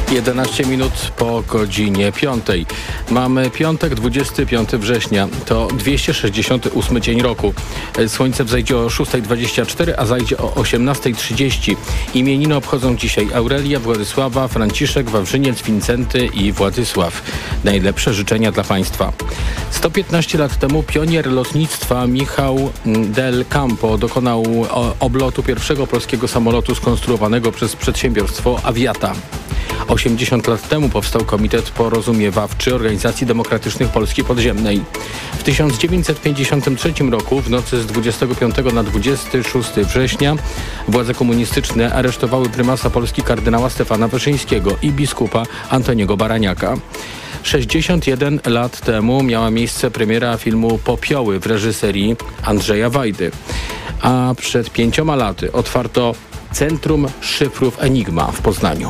11 minut po godzinie 5. Mamy piątek, 25 września. To 268 dzień roku. Słońce wzejdzie o 6:24, a zajdzie o 18:30. Imieniny obchodzą dzisiaj Aurelia, Władysława, Franciszek, Wawrzyniec, Wincenty i Władysław. Najlepsze życzenia dla Państwa. 115 lat temu pionier lotnictwa Michał Del Campo dokonał oblotu pierwszego polskiego samolotu skonstruowanego przez przedsiębiorstwo Aviata. 80 lat temu powstał Komitet Porozumiewawczy Organizacji Demokratycznych Polski Podziemnej. W 1953 roku, w nocy z 25 na 26 września, władze komunistyczne aresztowały prymasa Polski kardynała Stefana Wyszyńskiego i biskupa Antoniego Baraniaka. 61 lat temu miała miejsce premiera filmu Popioły w reżyserii Andrzeja Wajdy. A przed 5 laty otwarto Centrum Szyfrów Enigma w Poznaniu.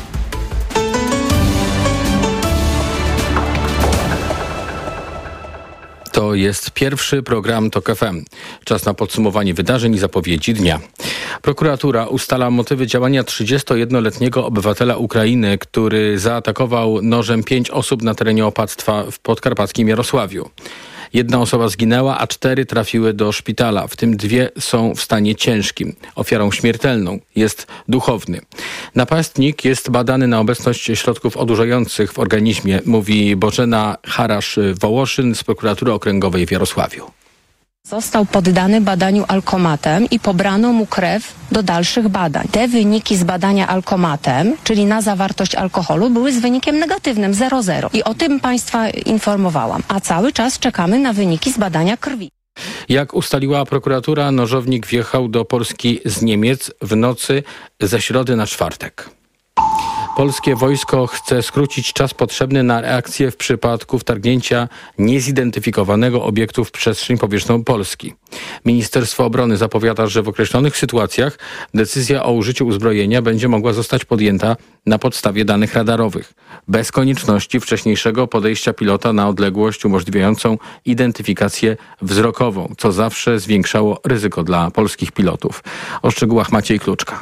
To jest pierwszy program TOK FM. Czas na podsumowanie wydarzeń i zapowiedzi dnia. Prokuratura ustala motywy działania 31-letniego obywatela Ukrainy, który zaatakował nożem 5 osób na terenie opactwa w podkarpackim Jarosławiu. 1 osoba zginęła, a 4 trafiły do szpitala, w tym 2 są w stanie ciężkim. Ofiarą śmiertelną jest duchowny. Napastnik jest badany na obecność środków odurzających w organizmie, mówi Bożena Harasz-Wołoszyn z prokuratury okręgowej w Jarosławiu. Został poddany badaniu alkomatem i pobrano mu krew do dalszych badań. Te wyniki z badania alkomatem, czyli na zawartość alkoholu, były z wynikiem negatywnym 0,0. I o tym Państwa informowałam. A cały czas czekamy na wyniki z badania krwi. Jak ustaliła prokuratura, nożownik wjechał do Polski z Niemiec w nocy ze środy na czwartek. Polskie wojsko chce skrócić czas potrzebny na reakcję w przypadku wtargnięcia niezidentyfikowanego obiektu w przestrzeń powietrzną Polski. Ministerstwo Obrony zapowiada, że w określonych sytuacjach decyzja o użyciu uzbrojenia będzie mogła zostać podjęta na podstawie danych radarowych, bez konieczności wcześniejszego podejścia pilota na odległość umożliwiającą identyfikację wzrokową, co zawsze zwiększało ryzyko dla polskich pilotów. O szczegółach Maciej Kluczka.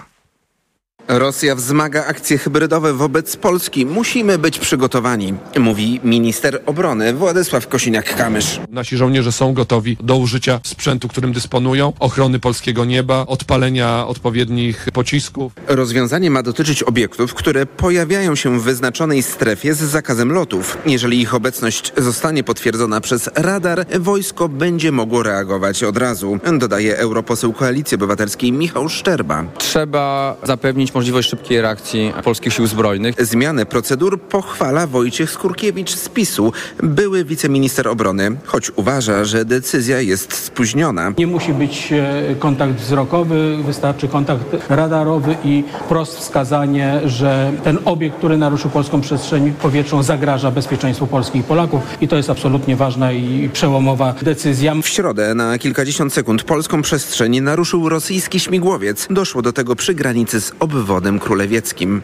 Rosja wzmaga akcje hybrydowe wobec Polski. Musimy być przygotowani, mówi minister obrony Władysław Kosiniak-Kamysz. Nasi żołnierze są gotowi do użycia sprzętu, którym dysponują, ochrony polskiego nieba, odpalenia odpowiednich pocisków. Rozwiązanie ma dotyczyć obiektów, które pojawiają się w wyznaczonej strefie z zakazem lotów. Jeżeli ich obecność zostanie potwierdzona przez radar, wojsko będzie mogło reagować od razu, dodaje europoseł Koalicji Obywatelskiej Michał Szczerba. Trzeba zapewnić możliwość szybkiej reakcji polskich sił zbrojnych. Zmianę procedur pochwala Wojciech Skurkiewicz z PiS-u, były wiceminister obrony, choć uważa, że decyzja jest spóźniona. Nie musi być kontakt wzrokowy, wystarczy kontakt radarowy i wprost wskazanie, że ten obiekt, który naruszył polską przestrzeń powietrzną, zagraża bezpieczeństwu Polski i Polaków i to jest absolutnie ważna i przełomowa decyzja. W środę na kilkadziesiąt sekund polską przestrzeń naruszył rosyjski śmigłowiec. Doszło do tego przy granicy z obwodem królewieckim.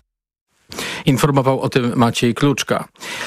Informował o tym Maciej Kluczka.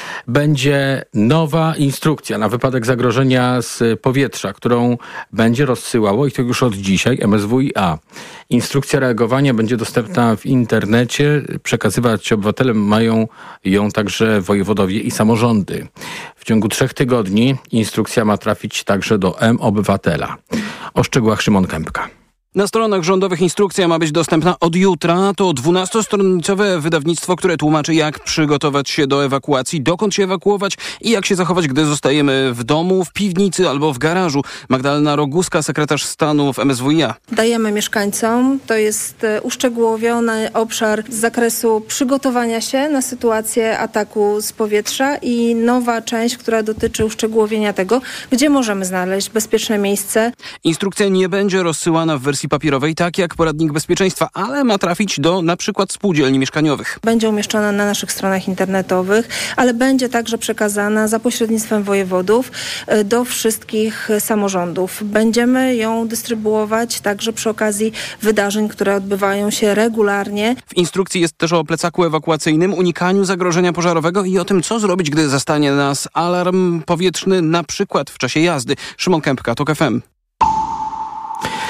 Będzie nowa instrukcja na wypadek zagrożenia z powietrza, którą będzie rozsyłało, i to już od dzisiaj, MSWiA. Instrukcja reagowania będzie dostępna w internecie. Przekazywać obywatelom mają ją także wojewodowie i samorządy. W ciągu 3 tygodni instrukcja ma trafić także do mObywatela. O szczegółach Szymon Kępka. Na stronach rządowych instrukcja ma być dostępna od jutra. To 12-stronicowe wydawnictwo, które tłumaczy, jak przygotować się do ewakuacji, dokąd się ewakuować i jak się zachować, gdy zostajemy w domu, w piwnicy albo w garażu. Magdalena Roguska, sekretarz stanu w MSWiA. Dajemy mieszkańcom, to jest uszczegółowiony obszar z zakresu przygotowania się na sytuację ataku z powietrza i nowa część, która dotyczy uszczegółowienia tego, gdzie możemy znaleźć bezpieczne miejsce. Instrukcja nie będzie rozsyłana w wersji papierowej, tak jak poradnik bezpieczeństwa, ale ma trafić do na przykład spółdzielni mieszkaniowych. Będzie umieszczona na naszych stronach internetowych, ale będzie także przekazana za pośrednictwem wojewodów do wszystkich samorządów. Będziemy ją dystrybuować także przy okazji wydarzeń, które odbywają się regularnie. W instrukcji jest też o plecaku ewakuacyjnym, unikaniu zagrożenia pożarowego i o tym, co zrobić, gdy zastanie nas alarm powietrzny, na przykład w czasie jazdy. Szymon Kępka, TOK FM.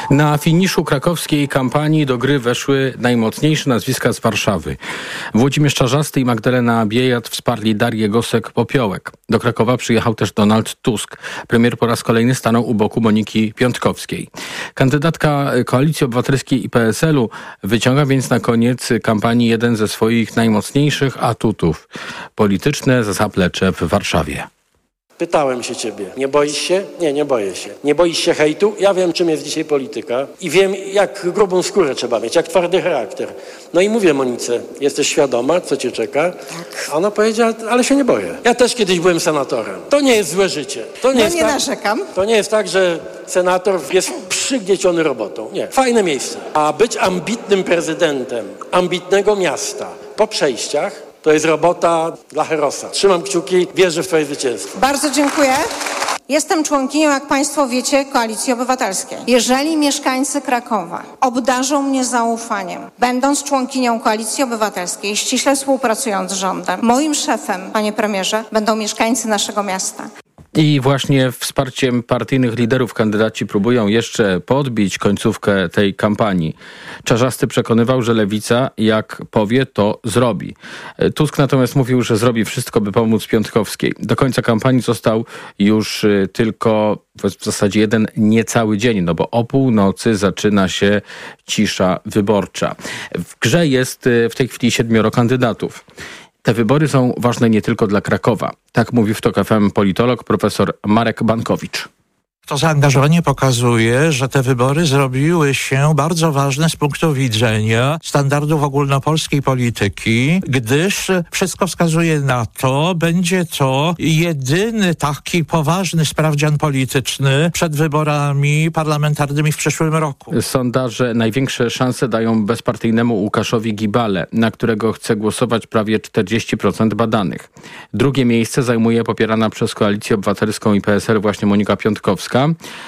Na finiszu krakowskiej kampanii do gry weszły najmocniejsze nazwiska z Warszawy. Włodzimierz Czarzasty i Magdalena Biejat wsparli Darię Gosek-Popiołek. Do Krakowa przyjechał też Donald Tusk. Premier po raz kolejny stanął u boku Moniki Piątkowskiej. Kandydatka Koalicji Obywatelskiej i PSL-u wyciąga więc na koniec kampanii jeden ze swoich najmocniejszych atutów. Polityczne zaplecze w Warszawie. Pytałem się ciebie, nie boisz się? Nie boję się. Nie boisz się hejtu? Ja wiem, czym jest dzisiaj polityka i wiem, jak grubą skórę trzeba mieć, jak twardy charakter. No i mówię Monice, jesteś świadoma, co cię czeka? Tak. Ona powiedziała, ale się nie boję. Ja też kiedyś byłem senatorem. To nie jest złe życie. Nie narzekam. To nie jest tak, że senator jest przygnieciony robotą. Nie. Fajne miejsce. A być ambitnym prezydentem ambitnego miasta po przejściach to jest robota dla herosa. Trzymam kciuki, wierzę w twoje zwycięstwo. Bardzo dziękuję. Jestem członkinią, jak państwo wiecie, Koalicji Obywatelskiej. Jeżeli mieszkańcy Krakowa obdarzą mnie zaufaniem, będąc członkinią Koalicji Obywatelskiej, ściśle współpracując z rządem, moim szefem, panie premierze, będą mieszkańcy naszego miasta. I właśnie wsparciem partyjnych liderów kandydaci próbują jeszcze podbić końcówkę tej kampanii. Czarzasty przekonywał, że Lewica, jak powie, to zrobi. Tusk natomiast mówił, że zrobi wszystko, by pomóc Piątkowskiej. Do końca kampanii został już tylko w zasadzie jeden niecały dzień, no bo o północy zaczyna się cisza wyborcza. W grze jest w tej chwili 7 kandydatów. Te wybory są ważne nie tylko dla Krakowa. Tak mówi w TOK FM politolog profesor Marek Bankowicz. To zaangażowanie pokazuje, że te wybory zrobiły się bardzo ważne z punktu widzenia standardów ogólnopolskiej polityki, gdyż wszystko wskazuje na to, będzie to jedyny taki poważny sprawdzian polityczny przed wyborami parlamentarnymi w przyszłym roku. Sondaże największe szanse dają bezpartyjnemu Łukaszowi Gibale, na którego chce głosować prawie 40% badanych. Drugie miejsce zajmuje popierana przez Koalicję Obywatelską i PSL właśnie Monika Piątkowska,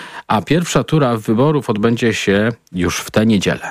a pierwsza tura wyborów odbędzie się już w tę niedzielę.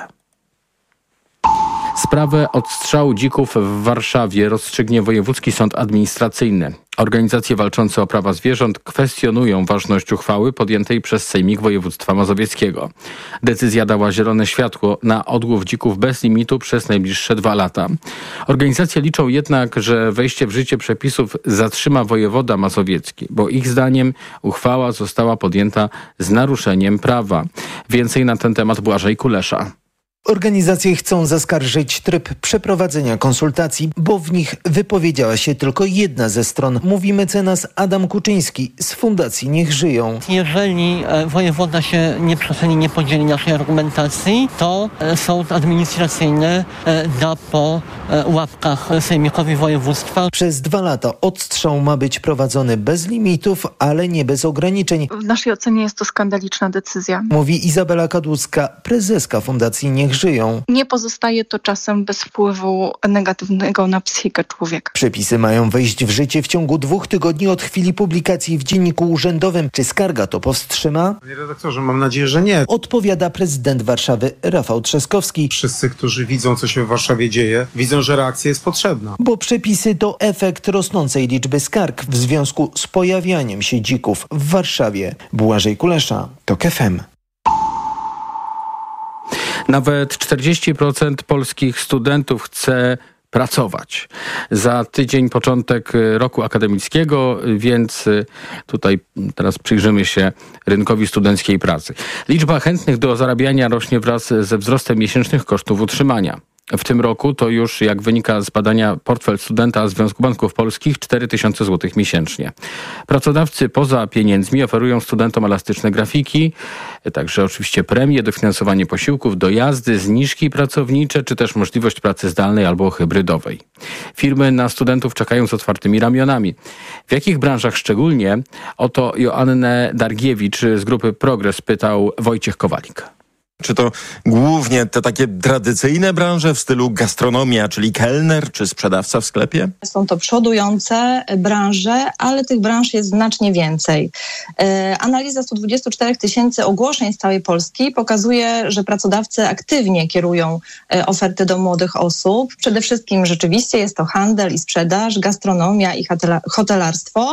Sprawę odstrzału dzików w Warszawie rozstrzygnie Wojewódzki Sąd Administracyjny. Organizacje walczące o prawa zwierząt kwestionują ważność uchwały podjętej przez Sejmik Województwa Mazowieckiego. Decyzja dała zielone światło na odłów dzików bez limitu przez najbliższe 2 lata. Organizacje liczą jednak, że wejście w życie przepisów zatrzyma wojewoda mazowiecki, bo ich zdaniem uchwała została podjęta z naruszeniem prawa. Więcej na ten temat Błażej Kulesza. Organizacje chcą zaskarżyć tryb przeprowadzenia konsultacji, bo w nich wypowiedziała się tylko jedna ze stron, mówi mecenas Adam Kuczyński z Fundacji Niech Żyją. Jeżeli wojewoda się nie przestrzeni, nie podzieli naszej argumentacji, to sąd administracyjny da po łapkach sejmikowi województwa. Przez 2 lata odstrzał ma być prowadzony bez limitów, ale nie bez ograniczeń. W naszej ocenie jest to skandaliczna decyzja, mówi Izabela Kadłucka, prezeska Fundacji Niech Żyją. Nie pozostaje to czasem bez wpływu negatywnego na psychikę człowieka. Przepisy mają wejść w życie w ciągu 2 tygodni od chwili publikacji w Dzienniku Urzędowym. Czy skarga to powstrzyma? Panie redaktorze, mam nadzieję, że nie. Odpowiada prezydent Warszawy Rafał Trzaskowski. Wszyscy, którzy widzą, co się w Warszawie dzieje, widzą, że reakcja jest potrzebna. Bo przepisy to efekt rosnącej liczby skarg w związku z pojawianiem się dzików w Warszawie. Błażej Kulesza, TOK FM. Nawet 40% polskich studentów chce pracować. Za tydzień początek roku akademickiego, więc tutaj teraz przyjrzymy się rynkowi studenckiej pracy. Liczba chętnych do zarabiania rośnie wraz ze wzrostem miesięcznych kosztów utrzymania. W tym roku to już, jak wynika z badania Portfel Studenta Związku Banków Polskich, 4000 zł miesięcznie. Pracodawcy poza pieniędzmi oferują studentom elastyczne grafiki, także oczywiście premie, dofinansowanie posiłków, dojazdy, zniżki pracownicze, czy też możliwość pracy zdalnej albo hybrydowej. Firmy na studentów czekają z otwartymi ramionami. W jakich branżach szczególnie? O to Joannę Dargiewicz z grupy Progres pytał Wojciech Kowalik. Czy to głównie te takie tradycyjne branże w stylu gastronomia, czyli kelner czy sprzedawca w sklepie? Są to przodujące branże, ale tych branż jest znacznie więcej. Analiza 124 000 ogłoszeń z całej Polski pokazuje, że pracodawcy aktywnie kierują oferty do młodych osób. Przede wszystkim rzeczywiście jest to handel i sprzedaż, gastronomia i hotelarstwo.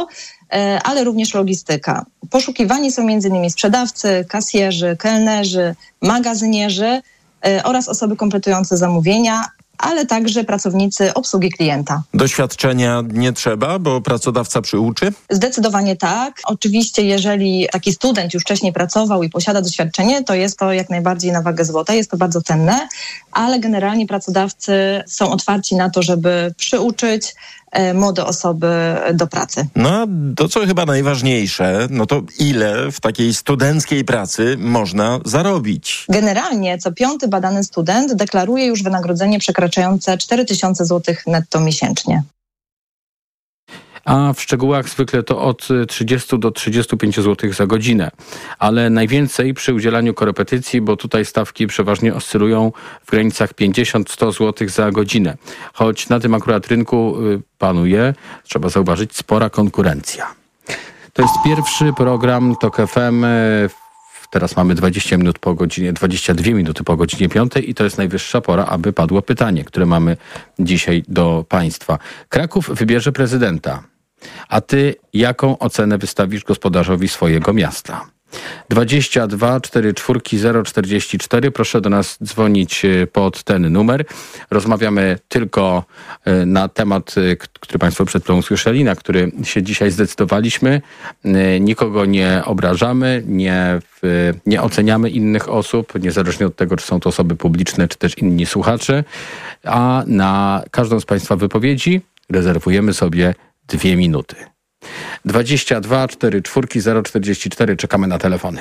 ale również logistyka. Poszukiwani są m.in. sprzedawcy, kasjerzy, kelnerzy, magazynierzy oraz osoby kompletujące zamówienia, ale także pracownicy obsługi klienta. Doświadczenia nie trzeba, bo pracodawca przyuczy? Zdecydowanie tak. Oczywiście, jeżeli taki student już wcześniej pracował i posiada doświadczenie, to jest to jak najbardziej na wagę złota, jest to bardzo cenne, ale generalnie pracodawcy są otwarci na to, żeby przyuczyć młode osoby do pracy. No a to, co chyba najważniejsze, no to ile w takiej studenckiej pracy można zarobić? Generalnie co 5. badany student deklaruje już wynagrodzenie przekraczające 4000 zł netto miesięcznie. A w szczegółach zwykle to od 30 do 35 zł za godzinę. Ale najwięcej przy udzielaniu korepetycji, bo tutaj stawki przeważnie oscylują w granicach 50-100 zł za godzinę. Choć na tym akurat rynku panuje, trzeba zauważyć, spora konkurencja. To jest pierwszy program TOK FM. Teraz mamy 22 minuty po godzinie 5 i to jest najwyższa pora, aby padło pytanie, które mamy dzisiaj do Państwa. Kraków wybierze prezydenta. A ty jaką ocenę wystawisz gospodarzowi swojego miasta? 22 44 044. Proszę do nas dzwonić pod ten numer. Rozmawiamy tylko na temat, który Państwo przed chwilą usłyszeli, na który się dzisiaj zdecydowaliśmy. Nikogo nie obrażamy, nie oceniamy innych osób, niezależnie od tego, czy są to osoby publiczne, czy też inni słuchacze. A na każdą z Państwa wypowiedzi rezerwujemy sobie 2 minuty. 22 44 044. Czekamy na telefony.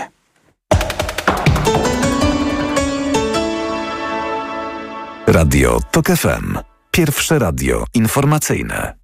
Radio TOK FM. Pierwsze radio informacyjne.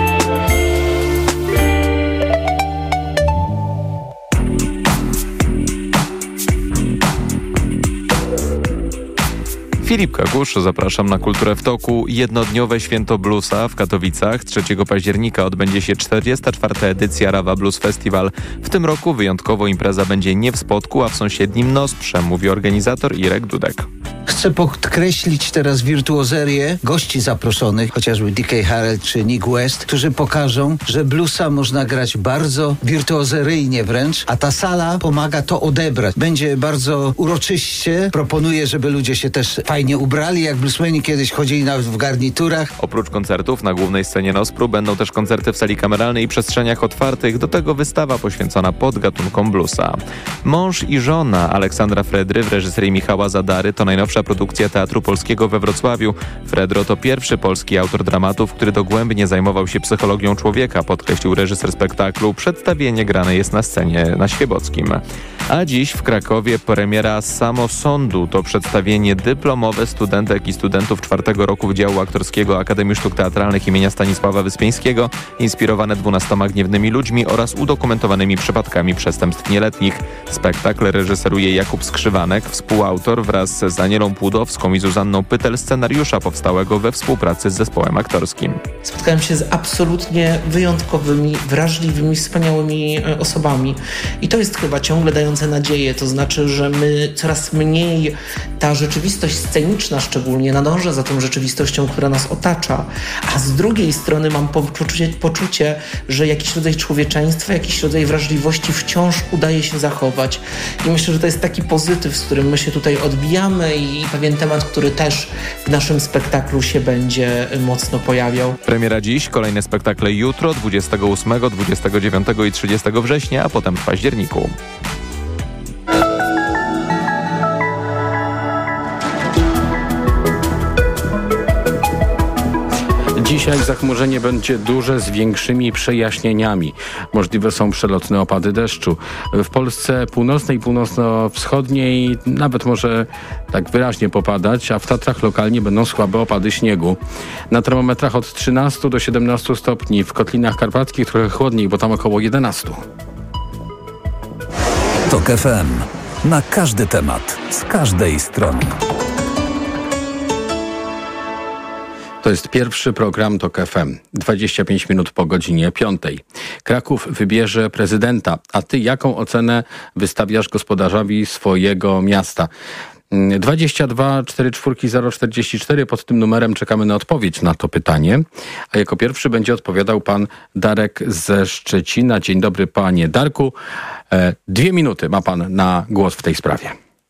Filip Kakusz, zapraszam na Kulturę w Toku. Jednodniowe święto bluesa w Katowicach. 3 października odbędzie się 44. edycja Rawa Blues Festival. W tym roku wyjątkowo impreza będzie nie w Spodku, a w sąsiednim Nosprze, mówi organizator Irek Dudek. Chcę podkreślić teraz wirtuozerię gości zaproszonych, chociażby D.K. Harrell czy Nick West, którzy pokażą, że bluesa można grać bardzo wirtuozeryjnie wręcz, a ta sala pomaga to odebrać. Będzie bardzo uroczyście. Proponuję, żeby ludzie się też fajnie ubrali, jak bluesmeni kiedyś chodzili nawet w garniturach. Oprócz koncertów na głównej scenie Nospru będą też koncerty w sali kameralnej i przestrzeniach otwartych. Do tego wystawa poświęcona podgatunkom bluesa. Mąż i żona Aleksandra Fredry w reżyserii Michała Zadary to najnowsza produkcja Teatru Polskiego we Wrocławiu. Fredro to pierwszy polski autor dramatów, który dogłębnie zajmował się psychologią człowieka, podkreślił reżyser spektaklu. Przedstawienie grane jest na scenie na Świebockim. A dziś w Krakowie premiera Samosądu. To przedstawienie dyplomowe studentek i studentów 4. roku Wydziału Aktorskiego Akademii Sztuk Teatralnych imienia Stanisława Wyspiańskiego, inspirowane 12 gniewnymi ludźmi oraz udokumentowanymi przypadkami przestępstw nieletnich. Spektakl reżyseruje Jakub Skrzywanek, współautor wraz z Anielą Płudowską i Zuzanną Pytel scenariusza powstałego we współpracy z zespołem aktorskim. Spotkałem się z absolutnie wyjątkowymi, wrażliwymi, wspaniałymi osobami i to jest chyba ciągle dające nadzieję, to znaczy, że my coraz mniej, ta rzeczywistość sceniczna szczególnie nadąża za tą rzeczywistością, która nas otacza, a z drugiej strony mam poczucie, że jakiś rodzaj człowieczeństwa, jakiś rodzaj wrażliwości wciąż udaje się zachować i myślę, że to jest taki pozytyw, z którym my się tutaj odbijamy i pewien temat, który też w naszym spektaklu się będzie mocno pojawiał. Premiera dziś, kolejne spektakle jutro, 28, 29 i 30 września, a potem w październiku. Dzisiaj zachmurzenie będzie duże z większymi przejaśnieniami. Możliwe są przelotne opady deszczu. W Polsce północnej i północno-wschodniej nawet może tak wyraźnie popadać, a w Tatrach lokalnie będą słabe opady śniegu. Na termometrach od 13 do 17 stopni. W Kotlinach Karpackich trochę chłodniej, bo tam około 11. TOK FM. Na każdy temat, z każdej strony. To jest pierwszy program TOK FM. 25 minut po godzinie 5. Kraków wybierze prezydenta. A ty jaką ocenę wystawiasz gospodarzowi swojego miasta? 22 44 044. Pod tym numerem czekamy na odpowiedź na to pytanie. A jako pierwszy będzie odpowiadał pan Darek ze Szczecina. Dzień dobry, panie Darku. 2 minuty ma pan na głos w tej sprawie.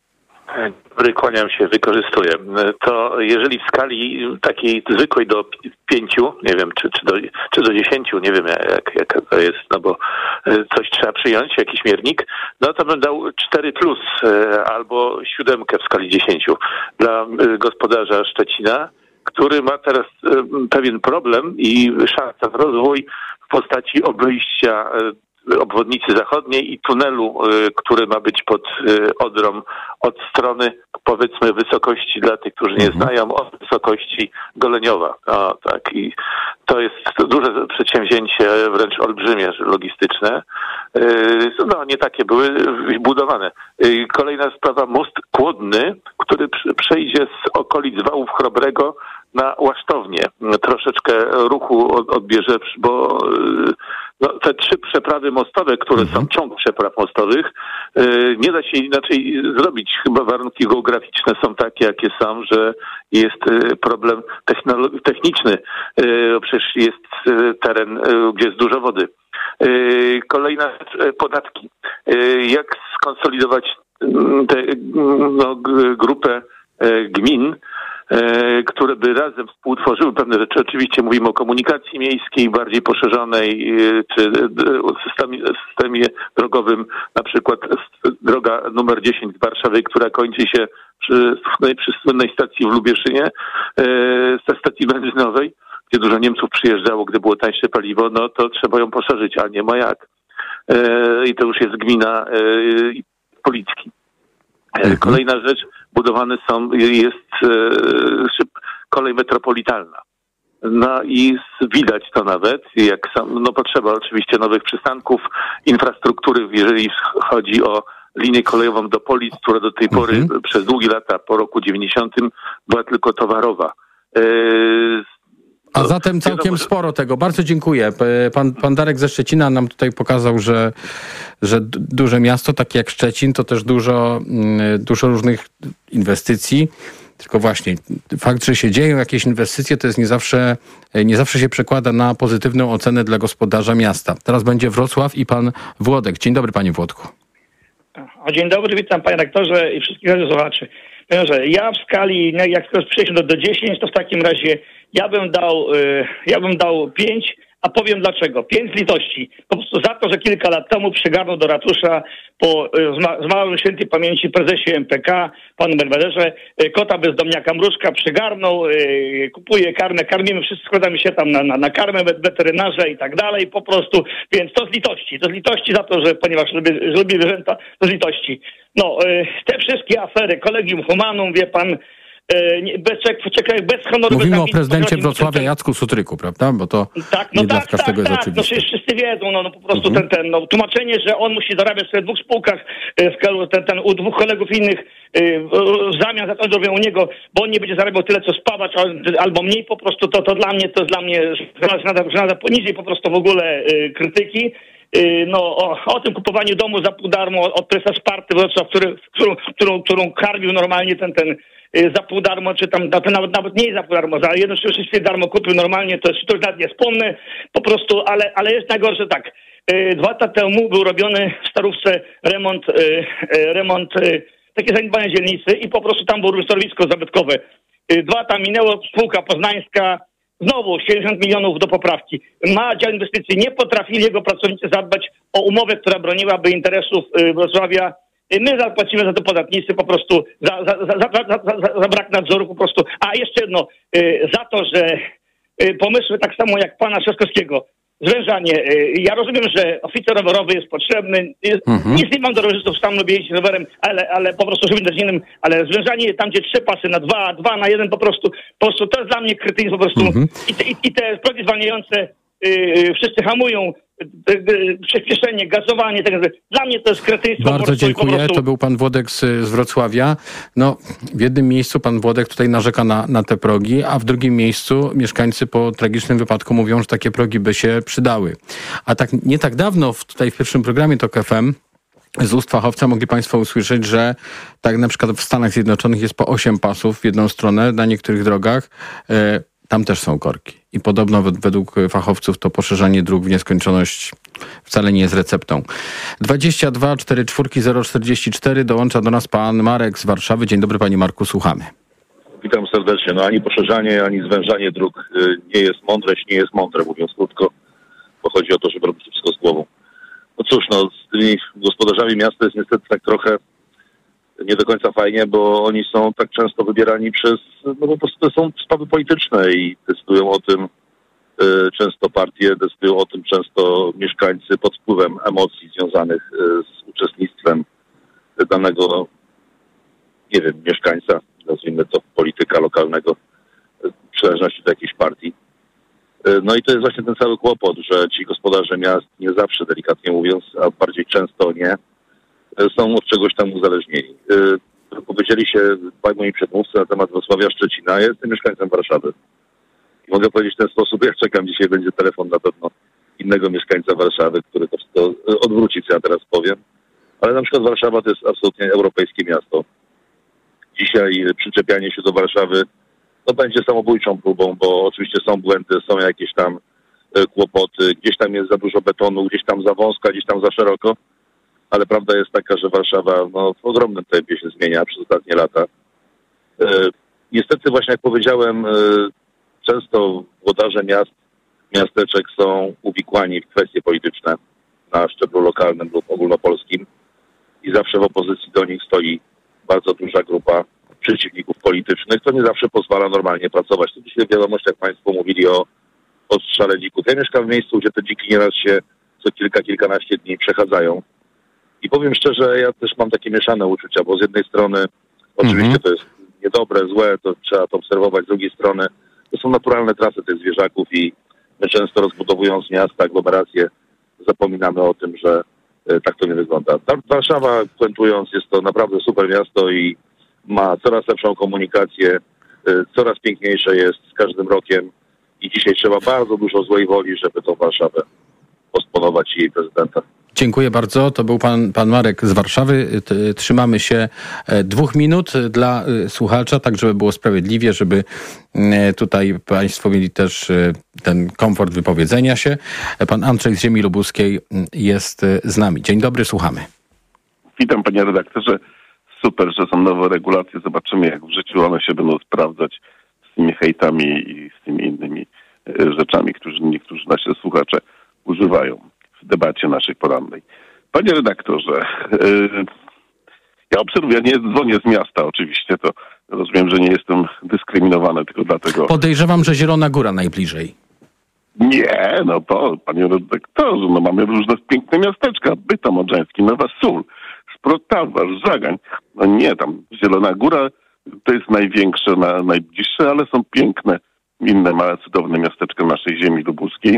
Kłaniam się, wykorzystuję. To jeżeli w skali takiej zwykłej do 5, nie wiem, czy do 10, nie wiem jaka to jest, no bo coś trzeba przyjąć, jakiś miernik, no to bym dał 4+, albo 7 w skali 10 dla gospodarza Szczecina, który ma teraz pewien problem i szansę w rozwój w postaci obejścia obwodnicy zachodniej i tunelu, który ma być pod Odrą od strony, powiedzmy, wysokości dla tych, którzy nie znają, od wysokości Goleniowa. O, tak. I to jest duże przedsięwzięcie, wręcz olbrzymie, logistyczne. No, nie takie były budowane. Kolejna sprawa, most Kłodny, który przejdzie z okolic Wałów Chrobrego na Łasztownię. Troszeczkę ruchu odbierze, bo no, te 3 przeprawy mostowe, które są ciąg przepraw mostowych, nie da się inaczej zrobić. Chyba warunki geograficzne są takie, jakie są, że jest problem techniczny. Przecież jest teren, gdzie jest dużo wody. Kolejna rzecz, podatki. Jak skonsolidować tę grupę gmin, które by razem współtworzyły pewne rzeczy. Oczywiście mówimy o komunikacji miejskiej bardziej poszerzonej, czy systemie drogowym, na przykład droga numer 10 z Warszawy, która kończy się przy słynnej stacji w Lubieszynie, stacji benzynowej, gdzie dużo Niemców przyjeżdżało, gdy było tańsze paliwo, no to trzeba ją poszerzyć, a nie ma jak. I to już jest gmina Policki. Kolejna rzecz, budowane jest kolej metropolitalna. No i widać to nawet, jak potrzeba oczywiście nowych przystanków, infrastruktury, jeżeli chodzi o linię kolejową do Polic, która do tej pory przez długie lata, po roku 90 była tylko towarowa. A zatem całkiem sporo tego. Bardzo dziękuję. Pan Darek ze Szczecina nam tutaj pokazał, że duże miasto, takie jak Szczecin, to też dużo różnych inwestycji. Tylko właśnie fakt, że się dzieją jakieś inwestycje, to jest nie zawsze się przekłada na pozytywną ocenę dla gospodarza miasta. Teraz będzie Wrocław i pan Włodek. Dzień dobry, panie Włodku. Dzień dobry, witam panie rektorze i wszystkich radiosłuchaczy. Panie, ja w skali, jak przejdziemy do 10, to w takim razie ja bym dał 5, a powiem dlaczego. 5 z litości. Po prostu za to, że kilka lat temu przygarnął do ratusza po zmarłym świętej pamięci prezesie MPK, panu Belwederze, kota bezdomniaka Mrużka przygarnął, kupuje karmę, karmimy, wszyscy składamy się tam na karmę, weterynarze i tak dalej, po prostu, więc to z litości. To z litości za to, że ponieważ lubię zwierzęta, to z litości. No, te wszystkie afery, Collegium Humanum, wie pan, bez honoru. Mówimy o prezydencie Wrocławia Jacku Sutryku, prawda? Bo to nie dla każdego jest oczywiste. No przecież wszyscy wiedzą, no po prostu tłumaczenie, że on musi zarabiać sobie w 2 spółkach, u 2 kolegów innych, w zamian za to, że robią u niego, bo on nie będzie zarabiał tyle, co Spawacz, albo mniej po prostu, to dla mnie, że nada poniżej po prostu w ogóle krytyki. No, o tym kupowaniu domu za pół darmo od prezesa Sparty Wrocław, którą karmił normalnie ten za pół darmo, czy tam nawet nie za pół darmo, za 1,6 darmo kupił normalnie, to już nawet nie wspomnę, po prostu, ale jest najgorsze tak. 2 lata temu był robiony w Starówce remont takie zaniedbane dzielnicy i po prostu tam było stanowisko zabytkowe. 2 lata minęło, spółka poznańska, znowu 70 milionów do poprawki. Ma dział inwestycji, nie potrafili jego pracownicy zadbać o umowę, która broniłaby interesów Wrocławia. My zapłacimy za to podatnicy po prostu, za brak nadzoru po prostu. A jeszcze jedno, za to, że pomysły tak samo jak pana Trzaskowskiego, zwężanie. Ja rozumiem, że oficer rowerowy jest potrzebny. Nic nie mam do rowerzystów, sam lubię jeździć rowerem, ale po prostu żeby dać innym, ale zwężanie tam, gdzie 3 pasy na 2 na 1 po prostu to jest dla mnie krytyzm po prostu. I te progi zwalniające wszyscy hamują, przyspieszenie, gazowanie, tak dalej. Dla mnie to jest kretyństwo. Bardzo dziękuję. To był pan Włodek z Wrocławia. No, w jednym miejscu pan Włodek tutaj narzeka na te progi, a w drugim miejscu mieszkańcy po tragicznym wypadku mówią, że takie progi by się przydały. A tak nie tak dawno tutaj w pierwszym programie TOK FM z ust fachowca mogli państwo usłyszeć, że tak na przykład w Stanach Zjednoczonych jest po 8 pasów w jedną stronę na niektórych drogach. Tam też są korki. I podobno według fachowców to poszerzanie dróg w nieskończoność wcale nie jest receptą. 22 44 044 dołącza do nas pan Marek z Warszawy. Dzień dobry, panie Marku, słuchamy. Witam serdecznie. No ani poszerzanie, ani zwężanie dróg nie jest mądre, nie jest mądre, mówiąc krótko, bo chodzi o to, żeby robić wszystko z głową. No cóż, z tymi gospodarzami miasta jest niestety tak trochę nie do końca fajnie, bo oni są tak często wybierani po prostu to są sprawy polityczne i decydują o tym często partie, decydują o tym często mieszkańcy pod wpływem emocji związanych z uczestnictwem danego, nie wiem, mieszkańca, nazwijmy to polityka lokalnego, przynależności do jakiejś partii. No i to jest właśnie ten cały kłopot, że ci gospodarze miast nie zawsze, delikatnie mówiąc, a bardziej często nie, są od czegoś tam uzależnieni. Powiedzieli się dwaj moi przedmówcy na temat Wrocławia, Szczecina. Ja jestem mieszkańcem Warszawy. I mogę powiedzieć w ten sposób, jak czekam, dzisiaj będzie telefon na pewno innego mieszkańca Warszawy, który to wszystko odwróci, co ja teraz powiem. Ale na przykład Warszawa to jest absolutnie europejskie miasto. Dzisiaj przyczepianie się do Warszawy będzie samobójczą próbą, bo oczywiście są błędy, są jakieś tam kłopoty, gdzieś tam jest za dużo betonu, gdzieś tam za wąsko, gdzieś tam za szeroko. Ale prawda jest taka, że Warszawa w ogromnym tempie się zmienia przez ostatnie lata. Niestety właśnie jak powiedziałem, często włodarze miast, miasteczek są uwikłani w kwestie polityczne na szczeblu lokalnym lub ogólnopolskim i zawsze w opozycji do nich stoi bardzo duża grupa przeciwników politycznych. To nie zawsze pozwala normalnie pracować. Tu dzisiaj w wiadomościach państwo mówili o odstrzale dzików. Ja mieszkam w miejscu, gdzie te dziki nieraz się co kilkanaście dni przechadzają. I powiem szczerze, ja też mam takie mieszane uczucia, bo z jednej strony oczywiście to jest niedobre, złe, to trzeba to obserwować, z drugiej strony to są naturalne trasy tych zwierzaków i my często rozbudowując miasta, aglomeracje, zapominamy o tym, że tak to nie wygląda. Warszawa, puentując, jest to naprawdę super miasto i ma coraz lepszą komunikację, coraz piękniejsze jest z każdym rokiem i dzisiaj trzeba bardzo dużo złej woli, żeby tą Warszawę postponować i jej prezydenta. Dziękuję bardzo. To był pan Marek z Warszawy. Trzymamy się 2 minut dla słuchacza, tak żeby było sprawiedliwie, żeby tutaj państwo mieli też ten komfort wypowiedzenia się. Pan Andrzej z ziemi lubuskiej jest z nami. Dzień dobry, słuchamy. Witam, panie redaktorze. Super, że są nowe regulacje. Zobaczymy, jak w życiu one się będą sprawdzać z tymi hejtami i z tymi innymi rzeczami, niektórzy nasi słuchacze używają w debacie naszej porannej. Panie redaktorze, ja obserwuję, nie dzwonię z miasta oczywiście, to rozumiem, że nie jestem dyskryminowany tylko dlatego... Podejrzewam, że Zielona Góra najbliżej. Nie, panie redaktorze, mamy różne piękne miasteczka, Bytom Odrzański, Nowa Sól, Szprotawa, Żagań. No nie, tam Zielona Góra to jest największe, najbliższe, ale są piękne inne małe, cudowne miasteczka naszej ziemi lubuskiej.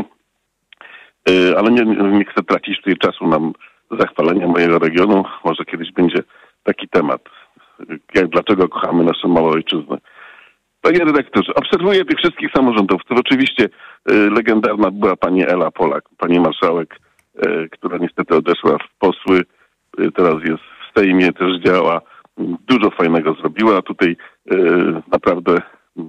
Ale nie chcę tracić tutaj czasu na zachwalenie mojego regionu. Może kiedyś będzie taki temat. Dlaczego kochamy naszą małą ojczyznę. Panie redaktorze, obserwuję tych wszystkich samorządowców. Oczywiście legendarna była pani Ela Polak, pani marszałek, która niestety odeszła w posły. Teraz jest w Sejmie, też działa. Dużo fajnego zrobiła. Tutaj naprawdę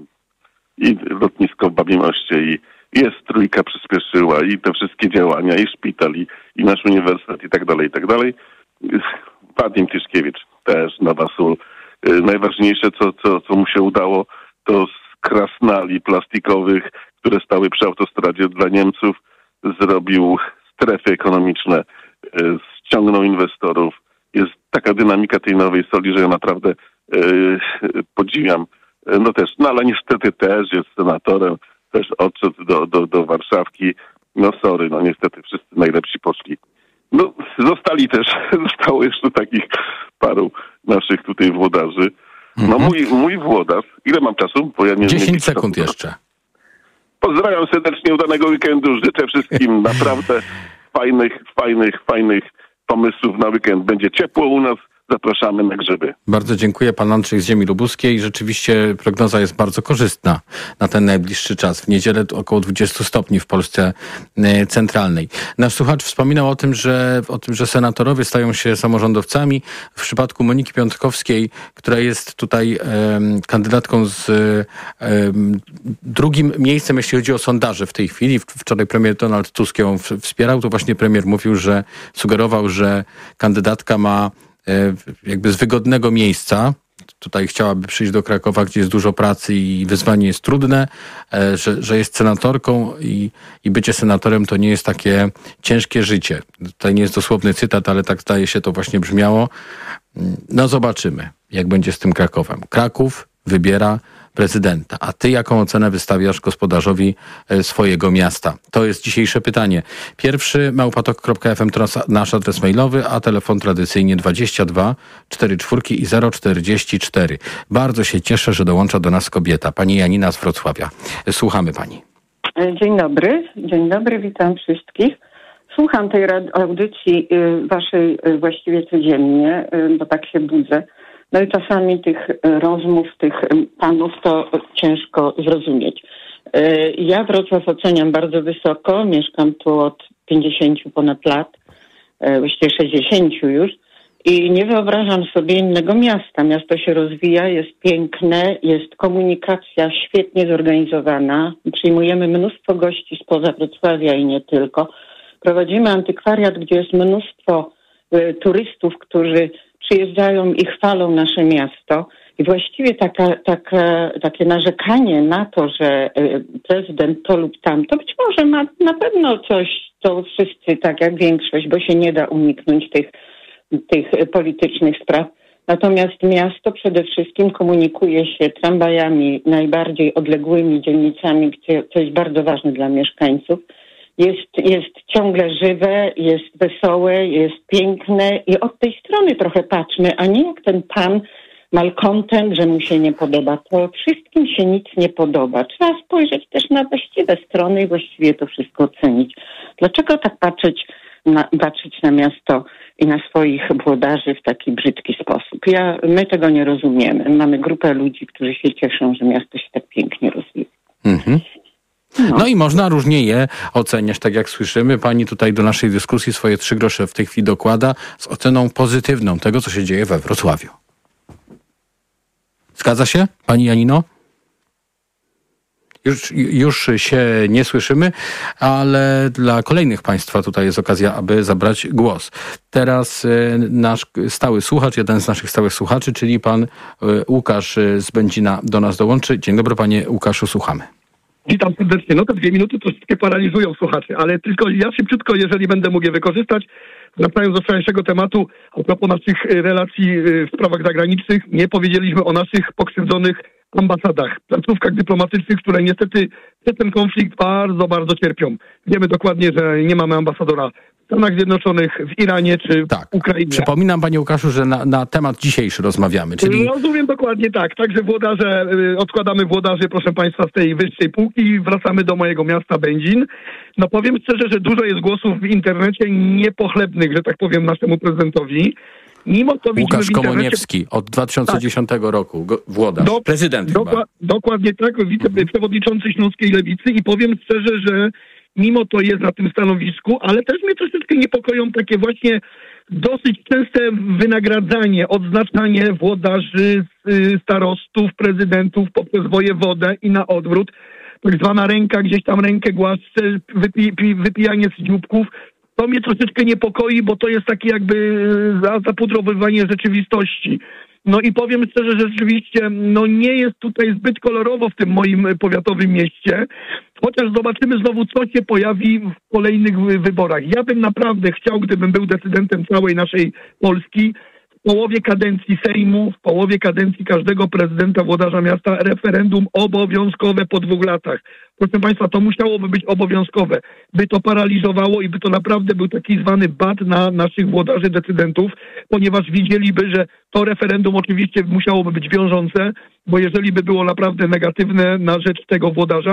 i lotnisko w Babimoście i jest Trójka przyspieszyła i te wszystkie działania, i szpital, i nasz uniwersytet i tak dalej. Wadim Tyszkiewicz też, Nowa Sól. Najważniejsze, co mu się udało, to z krasnali plastikowych, które stały przy autostradzie dla Niemców, zrobił strefy ekonomiczne, ściągnął inwestorów. Jest taka dynamika tej Nowej Soli, że ja naprawdę podziwiam. Ale niestety też jest senatorem, też odszedł do Warszawki. Sorry, niestety wszyscy najlepsi poszli. Zostało jeszcze takich paru naszych tutaj włodarzy. Mój włodarz, ile mam czasu? Bo ja 10 sekund jeszcze. Pozdrawiam serdecznie, udanego weekendu, życzę wszystkim naprawdę fajnych pomysłów na weekend. Będzie ciepło u nas, zapraszamy na grzyby. Bardzo dziękuję. Pan Andrzej z ziemi lubuskiej. Rzeczywiście prognoza jest bardzo korzystna na ten najbliższy czas. W niedzielę około 20 stopni w Polsce centralnej. Nasz słuchacz wspominał o tym, że senatorowie stają się samorządowcami. W przypadku Moniki Piątkowskiej, która jest tutaj kandydatką z drugim miejscem, jeśli chodzi o sondaże w tej chwili. Wczoraj premier Donald Tusk ją wspierał. To właśnie premier mówił, że sugerował, że kandydatka ma jakby z wygodnego miejsca. Tutaj chciałaby przyjść do Krakowa, gdzie jest dużo pracy i wyzwanie jest trudne, że jest senatorką i bycie senatorem to nie jest takie ciężkie życie. Tutaj nie jest dosłowny cytat, ale tak zdaje się to właśnie brzmiało. No zobaczymy, jak będzie z tym Krakowem. Kraków wybiera prezydenta. A ty jaką ocenę wystawiasz gospodarzowi swojego miasta? To jest dzisiejsze pytanie. Pierwszy @tok.fm to nasz adres mailowy, a telefon tradycyjnie 22 44 i 044. Bardzo się cieszę, że dołącza do nas kobieta. Pani Janina z Wrocławia. Słuchamy pani. Dzień dobry, witam wszystkich. Słucham tej audycji waszej właściwie codziennie, bo tak się budzę. No i czasami tych rozmów, tych panów to ciężko zrozumieć. Ja Wrocław oceniam bardzo wysoko, mieszkam tu od 50 ponad lat, właściwie 60 już i nie wyobrażam sobie innego miasta. Miasto się rozwija, jest piękne, jest komunikacja świetnie zorganizowana, przyjmujemy mnóstwo gości spoza Wrocławia i nie tylko. Prowadzimy antykwariat, gdzie jest mnóstwo turystów, którzy przyjeżdżają i chwalą nasze miasto. I właściwie takie narzekanie na to, że prezydent to lub tamto, być może ma na pewno coś, co wszyscy, tak jak większość, bo się nie da uniknąć tych politycznych spraw. Natomiast miasto przede wszystkim komunikuje się tramwajami najbardziej odległymi dzielnicami, co jest bardzo ważne dla mieszkańców. Jest ciągle żywe, jest wesołe, jest piękne i od tej strony trochę patrzmy, a nie jak ten pan malkontent, że mu się nie podoba. To wszystkim się nic nie podoba. Trzeba spojrzeć też na właściwe strony i właściwie to wszystko ocenić. Dlaczego tak patrzeć na miasto i na swoich włodarzy w taki brzydki sposób? My tego nie rozumiemy. Mamy grupę ludzi, którzy się cieszą, że miasto się tak pięknie rozwija. Mhm. No i można różnie je oceniać, tak jak słyszymy. Pani tutaj do naszej dyskusji swoje 3 grosze w tej chwili dokłada z oceną pozytywną tego, co się dzieje we Wrocławiu. Zgadza się, pani Janino? Już się nie słyszymy, ale dla kolejnych państwa tutaj jest okazja, aby zabrać głos. Teraz nasz stały słuchacz, jeden z naszych stałych słuchaczy, czyli pan Łukasz z Będzina do nas dołączy. Dzień dobry, panie Łukaszu, słuchamy. Witam serdecznie. No te 2 minuty troszeczkę paraliżują słuchaczy, ale tylko ja szybciutko, jeżeli będę mógł je wykorzystać, wracając do wczorajszego tematu, a propos naszych relacji w sprawach zagranicznych, nie powiedzieliśmy o naszych pokrzywdzonych ambasadach, placówkach dyplomatycznych, które niestety przez ten konflikt bardzo, bardzo cierpią. Wiemy dokładnie, że nie mamy ambasadora w Stanach Zjednoczonych, w Iranie czy w Ukrainie. Przypominam, panie Łukaszu, że na temat dzisiejszy rozmawiamy. Czyli... Rozumiem dokładnie tak. Także włodarze, odkładamy włodarzy, proszę państwa, z tej wyższej półki i wracamy do mojego miasta Będzin. No powiem szczerze, że dużo jest głosów w internecie niepochlebnych, że tak powiem, naszemu prezydentowi. Mimo to Łukasz Komoniewski od 2010 roku, włodarz, prezydent chyba. Dokładnie tak, wiceprzewodniczący Śląskiej Lewicy i powiem szczerze, że mimo to jest na tym stanowisku, ale też mnie troszeczkę niepokoją takie właśnie dosyć częste wynagradzanie, odznaczanie włodarzy, starostów, prezydentów poprzez wojewodę i na odwrót. Tak zwana ręka, gdzieś tam rękę głaszcze, wypijanie z dzióbków. To mnie troszeczkę niepokoi, bo to jest takie jakby zapudrowywanie rzeczywistości. No i powiem szczerze, że rzeczywiście nie jest tutaj zbyt kolorowo w tym moim powiatowym mieście, chociaż zobaczymy znowu, co się pojawi w kolejnych wyborach. Ja bym naprawdę chciał, gdybym był decydentem całej naszej Polski, w połowie kadencji Sejmu, w połowie kadencji każdego prezydenta, włodarza miasta referendum obowiązkowe po 2 latach. Proszę państwa, to musiałoby być obowiązkowe. By to paraliżowało i by to naprawdę był taki zwany bat na naszych włodarzy, decydentów, ponieważ widzieliby, że to referendum oczywiście musiałoby być wiążące, bo jeżeli by było naprawdę negatywne na rzecz tego włodarza,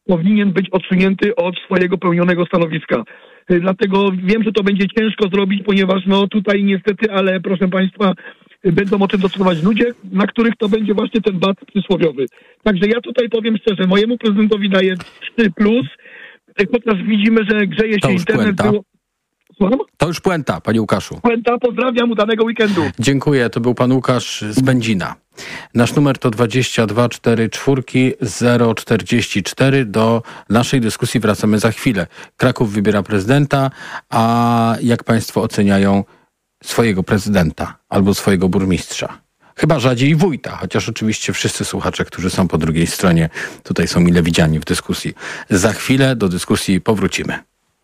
powinien być odsunięty od swojego pełnionego stanowiska. Dlatego wiem, że to będzie ciężko zrobić, ponieważ tutaj niestety, ale proszę Państwa, będą o tym decydować ludzie, na których to będzie właśnie ten bat przysłowiowy. Także ja tutaj powiem szczerze, mojemu prezydentowi daję 3+, chociaż widzimy, że grzeje się internet. To już puenta, panie Łukaszu. Puenta, pozdrawiam, udanego weekendu. Dziękuję, to był pan Łukasz z Będzina. Nasz numer to 22 44 044. Do naszej dyskusji wracamy za chwilę. Kraków wybiera prezydenta, a jak państwo oceniają swojego prezydenta albo swojego burmistrza? Chyba rzadziej wójta, chociaż oczywiście wszyscy słuchacze, którzy są po drugiej stronie, tutaj są mile widziani w dyskusji. Za chwilę do dyskusji powrócimy.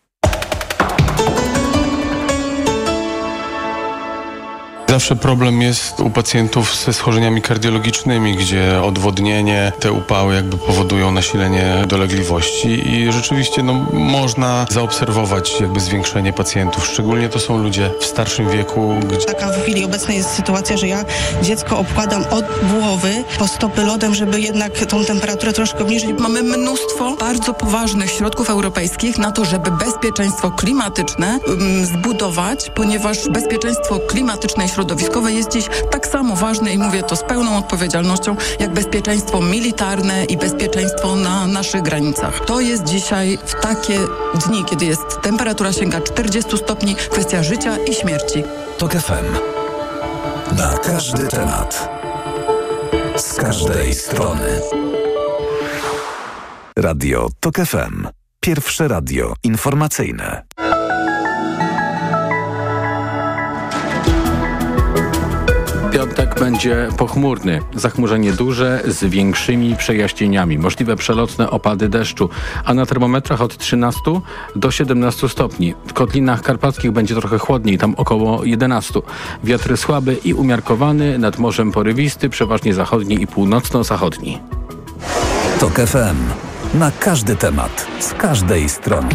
Zawsze problem jest u pacjentów ze schorzeniami kardiologicznymi, gdzie odwodnienie, te upały jakby powodują nasilenie dolegliwości i rzeczywiście można zaobserwować jakby zwiększenie pacjentów. Szczególnie to są ludzie w starszym wieku. Taka w chwili obecnej jest sytuacja, że ja dziecko obkładam od głowy po stopy lodem, żeby jednak tą temperaturę troszkę obniżyć. Mamy mnóstwo bardzo poważnych środków europejskich na to, żeby bezpieczeństwo klimatyczne zbudować, ponieważ bezpieczeństwo klimatyczne i środowiskowe jest dziś tak samo ważne i mówię to z pełną odpowiedzialnością, jak bezpieczeństwo militarne i bezpieczeństwo na naszych granicach. To jest dzisiaj w takie dni, kiedy jest temperatura sięga 40 stopni, kwestia życia i śmierci. TOK FM. Na każdy temat. Z każdej strony. Radio TOK FM. Pierwsze radio informacyjne. Piątek będzie pochmurny. Zachmurzenie duże z większymi przejaśnieniami. Możliwe przelotne opady deszczu, a na termometrach od 13 do 17 stopni. W Kotlinach Karpackich będzie trochę chłodniej, tam około 11. Wiatr słaby i umiarkowany, nad morzem porywisty, przeważnie zachodni i północno-zachodni. TOK FM. Na każdy temat, z każdej strony.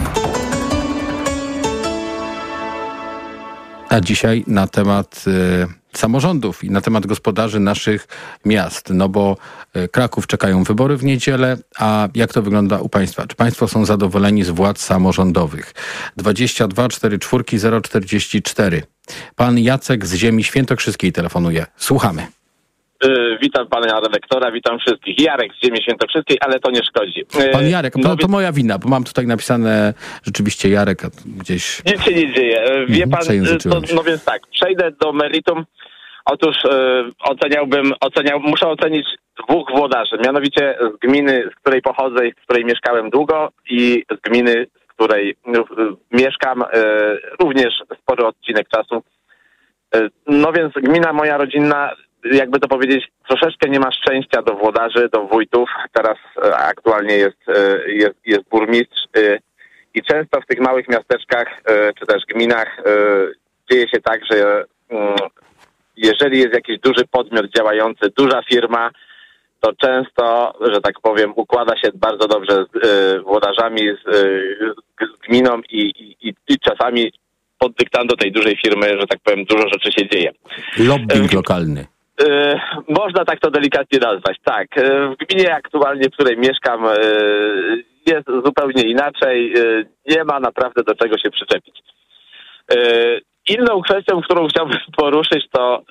A dzisiaj na temat samorządów i na temat gospodarzy naszych miast. No bo Kraków czekają wybory w niedzielę, a jak to wygląda u państwa? Czy państwo są zadowoleni z władz samorządowych? 22 44 044. Pan Jacek z ziemi świętokrzyskiej telefonuje. Słuchamy. Witam pana redaktora, witam wszystkich. Jarek z ziemi świętokrzyskiej, ale to nie szkodzi. Pan Jarek, to moja wina, bo mam tutaj napisane rzeczywiście Jarek gdzieś. Nic się nie dzieje. Wie pan, no więc tak, przejdę do meritum. Otóż muszę ocenić dwóch włodarzy, mianowicie z gminy, z której pochodzę i z której mieszkałem długo i z gminy, z której mieszkam również spory odcinek czasu. No więc gmina moja rodzinna, jakby to powiedzieć, troszeczkę nie ma szczęścia do włodarzy, do wójtów. Teraz aktualnie jest burmistrz i często w tych małych miasteczkach czy też gminach dzieje się tak, że jeżeli jest jakiś duży podmiot działający, duża firma, to często, że tak powiem, układa się bardzo dobrze z włodarzami, z gminą i czasami pod dyktando tej dużej firmy, że tak powiem, dużo rzeczy się dzieje. Lobbying lokalny. Można tak to delikatnie nazwać, tak. W gminie aktualnie, w której mieszkam, jest zupełnie inaczej. Nie ma naprawdę do czego się przyczepić. Inną kwestią, którą chciałbym poruszyć, to,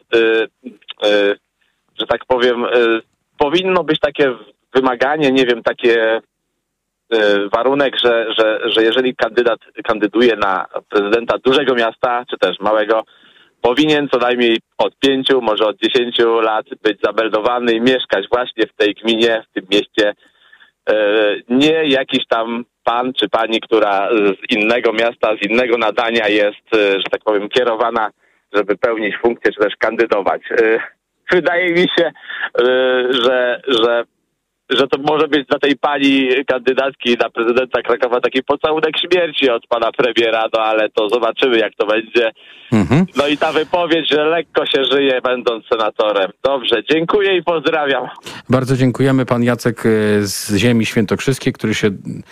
że tak powiem, powinno być takie wymaganie, nie wiem, takie warunek, że jeżeli kandydat kandyduje na prezydenta dużego miasta, czy też małego, powinien co najmniej od 5, może od 10 lat być zameldowany i mieszkać właśnie w tej gminie, w tym mieście. Nie jakiś tam pan czy pani, która z innego miasta, z innego nadania jest, że tak powiem, kierowana, żeby pełnić funkcję, czy też kandydować. Wydaje mi się, że to może być dla tej pani kandydatki na prezydenta Krakowa taki pocałunek śmierci od pana premiera, no ale to zobaczymy, jak to będzie. No i ta wypowiedź, że lekko się żyje, będąc senatorem. Dobrze, dziękuję i pozdrawiam. Bardzo dziękujemy. Pan Jacek z ziemi świętokrzyskiej, który się...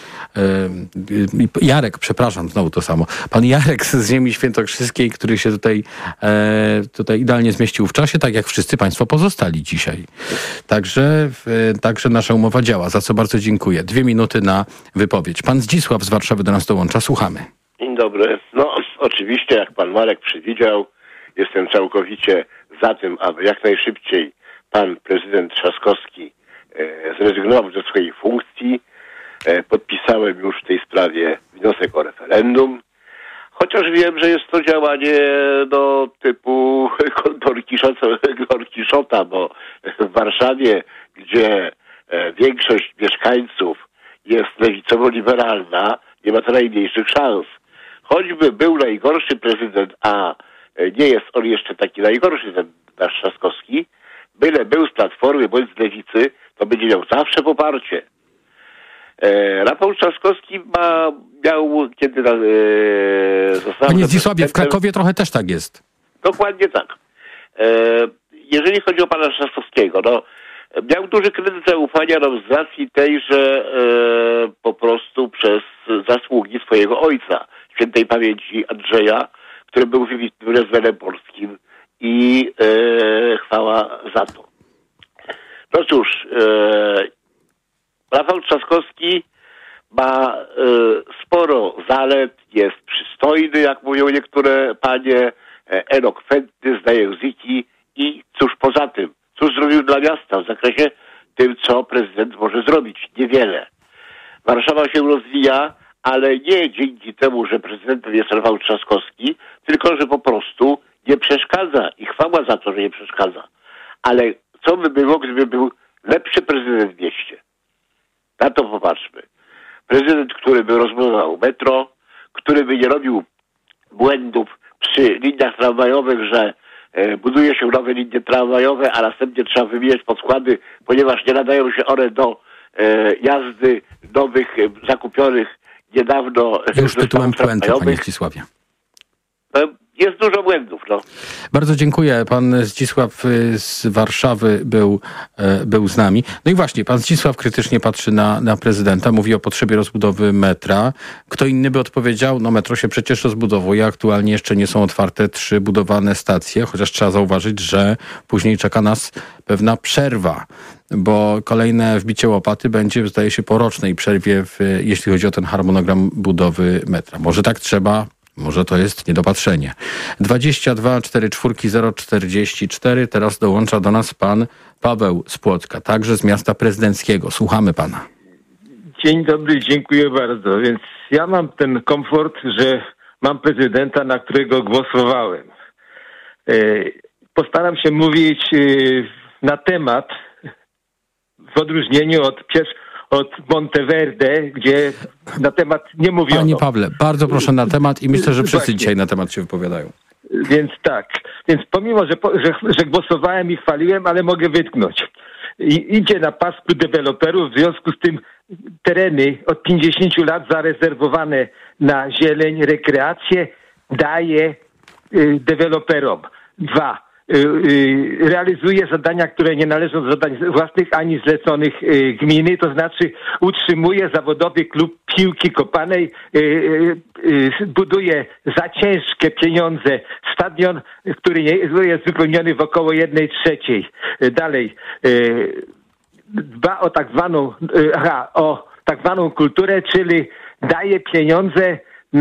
Jarek, przepraszam, znowu to samo. Pan Jarek z ziemi świętokrzyskiej, który się tutaj idealnie zmieścił w czasie, tak jak wszyscy państwo pozostali dzisiaj. Także nasz nasza umowa działa, za co bardzo dziękuję. 2 minuty na wypowiedź. Pan Zdzisław z Warszawy do nas dołącza. Słuchamy. Dzień dobry. No oczywiście, jak pan Marek przewidział, jestem całkowicie za tym, aby jak najszybciej pan prezydent Trzaskowski zrezygnował ze swojej funkcji. Podpisałem już w tej sprawie wniosek o referendum. Chociaż wiem, że jest to działanie do typu Don Kiszota, bo w Warszawie, gdzie większość mieszkańców jest lewicowo-liberalna, nie ma to najmniejszych szans. Choćby był najgorszy prezydent, a nie jest on jeszcze taki najgorszy, ten nasz Trzaskowski, byle był z Platformy bądź z Lewicy, to będzie miał zawsze poparcie. Rafał Trzaskowski miał, kiedy został... Panie Zdzisławie, w Krakowie trochę też tak jest. Dokładnie tak. Jeżeli chodzi o pana Trzaskowskiego, no, miał duży kredyt zaufania z racji tej, że po prostu przez zasługi swojego ojca, świętej pamięci Andrzeja, który był wybitnym rezerwem polskim i chwała za to. No cóż, Rafał Trzaskowski ma sporo zalet, jest przystojny, jak mówią niektóre panie, elokwentny, zna języki i cóż poza tym, cóż zrobił dla miasta w zakresie tym, co prezydent może zrobić? Niewiele. Warszawa się rozwija, ale nie dzięki temu, że prezydentem jest Rafał Trzaskowski, tylko że po prostu nie przeszkadza i chwała za to, że nie przeszkadza. Ale co by było, gdyby był lepszy prezydent w mieście? Na to popatrzmy. Prezydent, który by rozbudował metro, który by nie robił błędów przy liniach tramwajowych, że buduje się nowe linie tramwajowe, a następnie trzeba wymieniać podkłady, ponieważ nie nadają się one do jazdy nowych, zakupionych niedawno. Już tytułem puenty, panie Zdzisławie. Jest dużo błędów, no. Bardzo dziękuję. Pan Zdzisław z Warszawy był z nami. No i właśnie, pan Zdzisław krytycznie patrzy na prezydenta, mówi o potrzebie rozbudowy metra. Kto inny by odpowiedział, no metro się przecież rozbudowuje, aktualnie jeszcze nie są otwarte 3 budowane stacje, chociaż trzeba zauważyć, że później czeka nas pewna przerwa, bo kolejne wbicie łopaty będzie, zdaje się, po rocznej przerwie, jeśli chodzi o ten harmonogram budowy metra. Może tak trzeba, może to jest niedopatrzenie. 22 44 044. Teraz dołącza do nas pan Paweł z Płocka, także z miasta prezydenckiego. Słuchamy pana. Dzień dobry, dziękuję bardzo. Więc ja mam ten komfort, że mam prezydenta, na którego głosowałem. Postaram się mówić na temat, w odróżnieniu od Monteverde, gdzie na temat nie mówiono. Panie Pawle, bardzo proszę na temat i myślę, że wszyscy dzisiaj na temat się wypowiadają. Więc tak. Więc pomimo, że głosowałem i chwaliłem, ale mogę wytknąć. I idzie na pasku deweloperów, w związku z tym tereny od 50 lat zarezerwowane na zieleń, rekreację daje deweloperom. 2. Realizuje zadania, które nie należą do zadań własnych ani zleconych gminy, to znaczy utrzymuje zawodowy klub piłki kopanej, buduje za ciężkie pieniądze stadion, który jest wypełniony w około 1/3. Dalej dba o tak zwaną kulturę, czyli daje pieniądze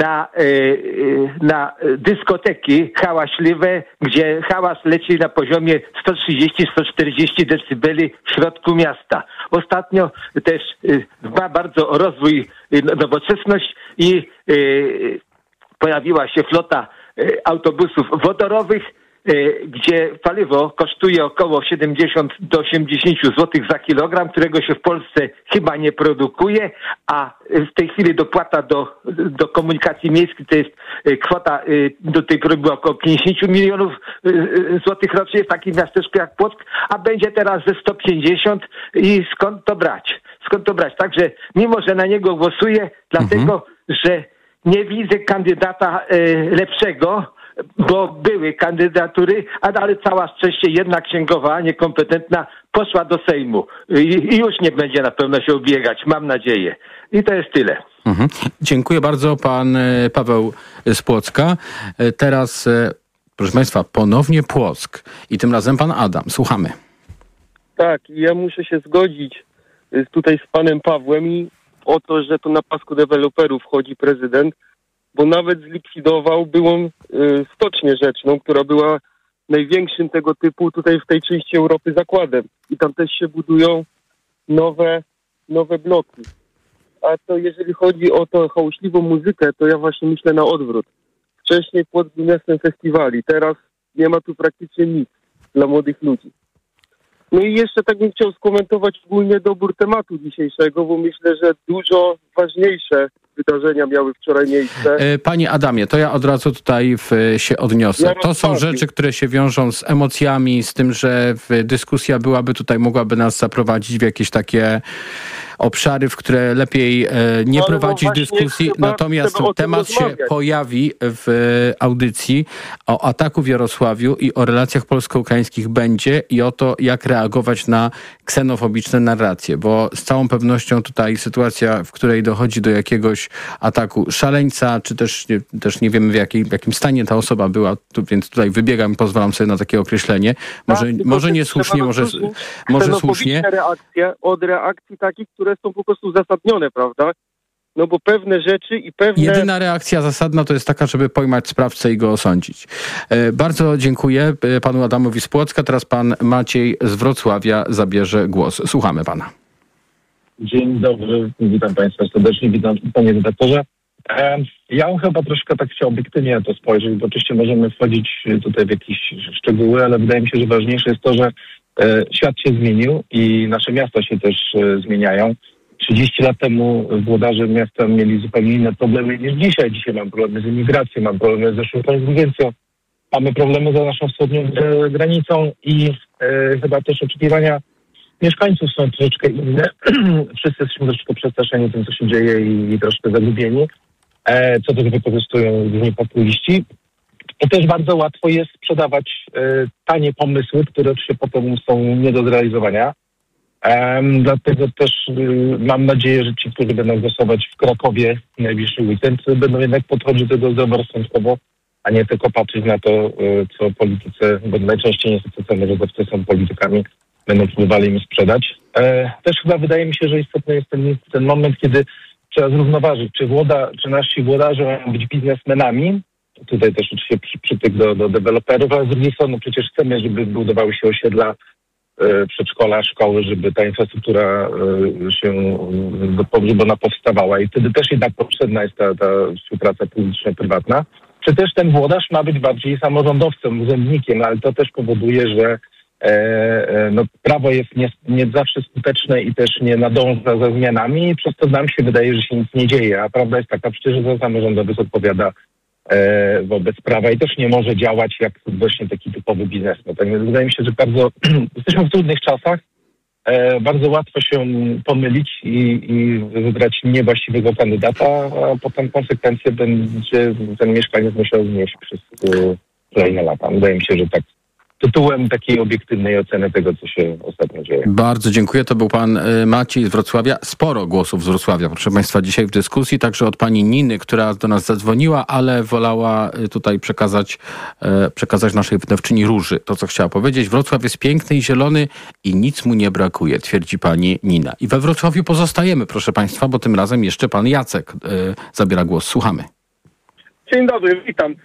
na dyskoteki hałaśliwe, gdzie hałas leci na poziomie 130-140 decybeli w środku miasta. Ostatnio też dba bardzo o rozwój, nowoczesność i pojawiła się flota autobusów wodorowych, gdzie paliwo kosztuje około 70 do 80 zł za kilogram, którego się w Polsce chyba nie produkuje, a w tej chwili dopłata do komunikacji miejskiej to jest kwota, do tej pory była około 50 milionów złotych rocznie w takim miasteczku jak Płock, a będzie teraz ze 150 i skąd to brać? Także mimo, że na niego głosuję, dlatego, że nie widzę kandydata lepszego, bo były kandydatury, ale cała szczęście jedna księgowa, niekompetentna, poszła do Sejmu i już nie będzie na pewno się ubiegać, mam nadzieję. I to jest tyle. Dziękuję bardzo, pan Paweł z Płocka. Teraz, proszę państwa, ponownie Płock i tym razem pan Adam. Słuchamy. Tak, ja muszę się zgodzić tutaj z panem Pawłem i o to, że to na pasku deweloperów chodzi prezydent, bo nawet zlikwidował byłą stocznię rzeczną, która była największym tego typu tutaj w tej części Europy zakładem. I tam też się budują nowe bloki. A to jeżeli chodzi o tą hałaśliwą muzykę, to ja właśnie myślę na odwrót. Wcześniej Płock był miastem festiwali, teraz nie ma tu praktycznie nic dla młodych ludzi. No i jeszcze tak bym chciał skomentować ogólnie dobór tematu dzisiejszego, bo myślę, że dużo ważniejsze wydarzenia miały wczoraj miejsce. Panie Adamie, to ja od razu tutaj się odniosę. To są rzeczy, które się wiążą z emocjami, z tym, że dyskusja mogłaby nas zaprowadzić w jakieś takie obszary, w które lepiej nie prowadzić dyskusji. Natomiast temat się pojawi w audycji o ataku w Jarosławiu i o relacjach polsko-ukraińskich będzie i o to, jak reagować na ksenofobiczne narracje, bo z całą pewnością tutaj sytuacja, w której dochodzi do jakiegoś ataku szaleńca, czy też nie wiemy w jakim stanie ta osoba była, więc tutaj wybiegam i pozwalam sobie na takie określenie. Może niesłusznie, może słusznie. Reakcje od reakcji takich, które są po prostu uzasadnione, prawda? No bo pewne rzeczy i pewne... Jedyna reakcja zasadna to jest taka, żeby pojmać sprawcę i go osądzić. Bardzo dziękuję panu Adamowi z Płocka. Teraz pan Maciej z Wrocławia zabierze głos. Słuchamy pana. Dzień dobry, witam państwa serdecznie, witam panie redaktorze. Ja bym chyba troszkę tak chciał obiektywnie na to spojrzeć, bo oczywiście możemy wchodzić tutaj w jakieś szczegóły, ale wydaje mi się, że ważniejsze jest to, że świat się zmienił i nasze miasta się też zmieniają. 30 lat temu włodarze miasta mieli zupełnie inne problemy niż dzisiaj. Dzisiaj mam problemy z imigracją, mam problemy z zeszłą inteligencją, mamy problemy za naszą wschodnią granicą i chyba też oczekiwania mieszkańców są troszeczkę inne. Wszyscy jesteśmy troszeczkę przestraszeni tym, co się dzieje i troszkę zagubieni, co też wykorzystują różni populiści. I też bardzo łatwo jest sprzedawać tanie pomysły, które oczywiście potem są nie do zrealizowania. Dlatego też mam nadzieję, że ci, którzy będą głosować w Krakowie w najbliższy weekend, będą jednak podchodzić do tego zdroworozsądkowo, a nie tylko patrzeć na to, co politycy, bo najczęściej niestety samorządowcy są politykami, będą próbowali im sprzedać. Też chyba wydaje mi się, że istotny jest ten moment, kiedy trzeba zrównoważyć, czy nasi włodarze mają być biznesmenami. Tutaj też oczywiście przytyk do deweloperów, ale z drugiej strony przecież chcemy, żeby budowały się osiedla, przedszkola, szkoły, żeby ta infrastruktura żeby ona powstawała i wtedy też jednak potrzebna jest ta współpraca publiczno-prywatna. Czy też ten włodarz ma być bardziej samorządowcem, urzędnikiem, ale to też powoduje, że prawo jest nie zawsze skuteczne i też nie nadąża za zmianami i przez to nam się wydaje, że się nic nie dzieje, a prawda jest taka przecież, że samorządowiec odpowiada wobec prawa i też nie może działać jak właśnie taki typowy biznesmen. Tak więc wydaje mi się, że jesteśmy w trudnych czasach, bardzo łatwo się pomylić i wybrać niewłaściwego kandydata, a potem konsekwencje będzie ten mieszkaniec musiał znieść przez kolejne lata. Wydaje mi się, że tak tytułem takiej obiektywnej oceny tego, co się ostatnio dzieje. Bardzo dziękuję. To był pan Maciej z Wrocławia. Sporo głosów z Wrocławia, proszę państwa, dzisiaj w dyskusji. Także od pani Niny, która do nas zadzwoniła, ale wolała tutaj przekazać naszej wydawczyni Róży to, co chciała powiedzieć. Wrocław jest piękny i zielony i nic mu nie brakuje, twierdzi pani Nina. I we Wrocławiu pozostajemy, proszę państwa, bo tym razem jeszcze pan Jacek zabiera głos. Słuchamy. Dzień dobry, witam.